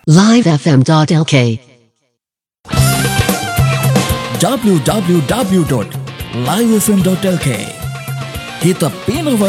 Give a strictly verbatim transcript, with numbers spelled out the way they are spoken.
live f m dot l k w w w dot live f m dot l k. Kita pinakawan